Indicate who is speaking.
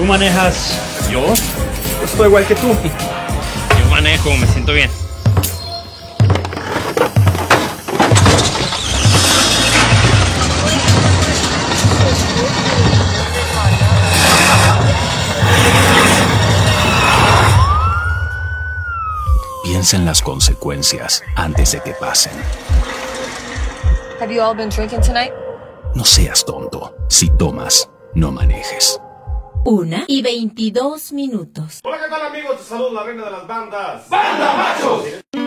Speaker 1: ¿Tú manejas?
Speaker 2: ¿Yo? Estoy igual que tú.
Speaker 3: Yo manejo, me siento bien.
Speaker 4: Piensa en las consecuencias antes de que pasen.
Speaker 5: Have you all been drinking tonight?
Speaker 4: No seas tonto. Si tomas, no manejes.
Speaker 6: 1:22.
Speaker 7: Hola, ¿qué tal, amigos? Te saludo la reina de las bandas.
Speaker 8: ¡Banda Machos!